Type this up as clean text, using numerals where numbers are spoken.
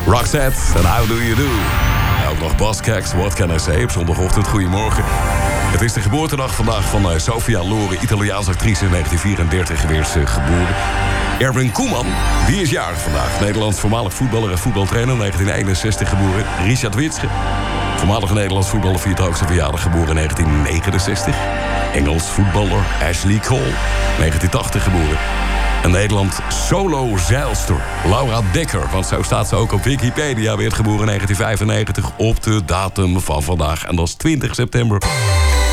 Roxette en How Do You Do. En ook nog Bas Keks, What Can I Say? Op zondagochtend, goedemorgen. Het is de geboortedag vandaag van Sophia Loren, Italiaanse actrice in 1934 weer geboren. Erwin Koeman, die is jarig vandaag. Nederlands voormalig voetballer en voetbaltrainer, 1961 geboren. Richard Witsche, voormalig Nederlands voetballer, viert ook zijn verjaardag, geboren in 1969. Engels voetballer Ashley Cole, 1980 geboren. Een Nederland solo-zeilster, Laura Dekker, want zo staat ze ook op Wikipedia, werd geboren in 1995 op de datum van vandaag. En dat is 20 september.